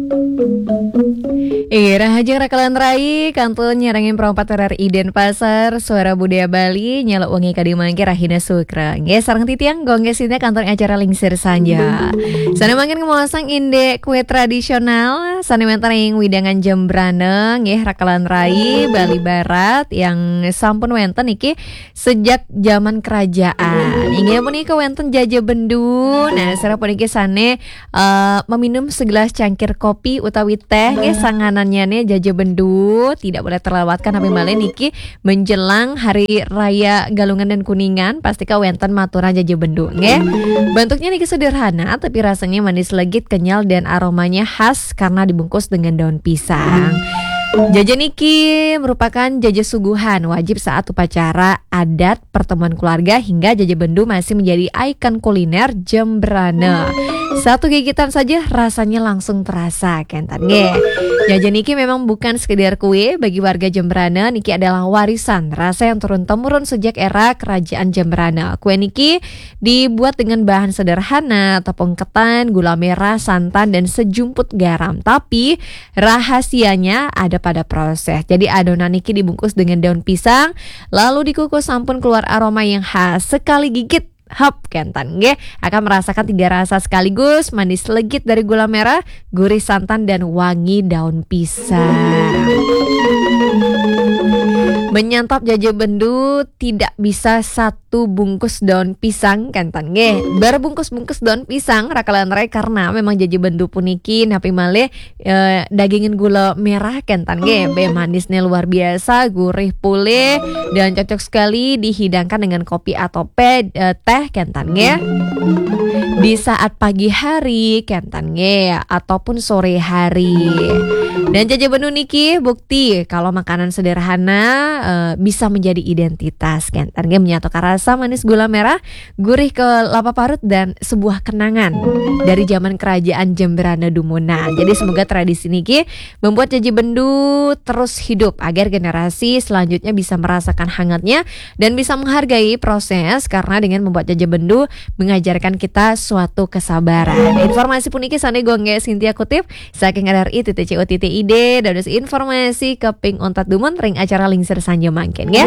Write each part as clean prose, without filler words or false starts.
Rahajeng rakalan rai kantun nyerangin perompat RRI Denpasar suara budaya Bali nyala wangi kadimangke Rahina Sukra nge sareng titiang gonggesina kantor acara lingsir sanja sana mangkin ngemolasang inde kue tradisional sana wenten widangan jembrana nge rakalan rai Bali Barat yang sampun wenten iki sejak zaman kerajaan inge pun iki wenten jaja bendu nah sareng pun iki sane meminum segelas cangkir kopi utawi teh nge sanganannya nih jaja bendu tidak boleh terlewatkan tapi malah niki menjelang hari raya Galungan dan Kuningan pasti wenten maturan jaja bendu nge bentuknya niki sederhana tapi rasanya manis legit kenyal dan aromanya khas karena dibungkus dengan daun pisang. Jaja niki merupakan jaja suguhan wajib saat upacara adat pertemuan keluarga hingga jaja bendu masih menjadi ikon kuliner Jembrana. Satu gigitan saja rasanya langsung terasa kentan nge. Jaja niki memang bukan sekedar kue bagi warga Jembrana, niki adalah warisan rasa yang turun-temurun sejak era kerajaan Jembrana. Kue niki dibuat dengan bahan sederhana, tepung ketan, gula merah, santan dan sejumput garam. Tapi rahasianya ada pada proses. Jadi adonan niki dibungkus dengan daun pisang, lalu dikukus sampun keluar aroma yang khas. Sekali gigit hop kentan nge akan merasakan 3 rasa sekaligus, manis legit dari gula merah, gurih santan dan wangi daun pisang. Menyantap jaja bendu tidak bisa satu bungkus daun pisang kentan nge. Berbungkus-bungkus daun pisang rakalan rai karena memang jaja bendu puniki napi male dagingin gula merah kentan nge. Be manisnya luar biasa, gurih pule dan cocok sekali dihidangkan dengan kopi atau teh kentan nge. Di saat pagi hari kentan nge ataupun sore hari. Dan jaja bendu niki bukti kalau makanan sederhana bisa menjadi identitas kentan nge menyatukan rasa manis gula merah, gurih kelapa parut dan sebuah kenangan dari zaman kerajaan Jembrana Dumuna. Jadi semoga tradisi niki membuat jaja bendu terus hidup agar generasi selanjutnya bisa merasakan hangatnya dan bisa menghargai proses karena dengan membuat jaja bendu mengajarkan kita suatu kesabaran. Informasi puniki sane gongge Cynthia kutip saking RRI.co.id dados informasi keping ontat dumon ring acara lingsir sanja mangken ya.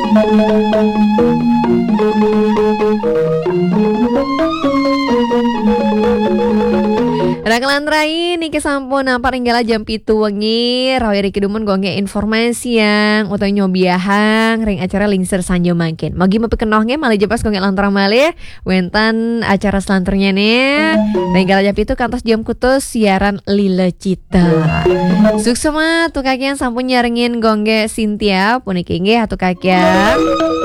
Rakalan rai niki sampun nampak ringgala jam 7 wengi rawi riki dumun gongge informasi yang utawi nyobiahang ring acara lingsir sanja mangken. Magi mepi kenohnya malih jepas gongge lantarang malih wentan acara selanturnya nih. Ringgala jam 7 kantos jam kutus siaran Lila Cita. Suksema tuh kakian sampun nyaringin gongge Cynthia puniki nggih atuh kakian.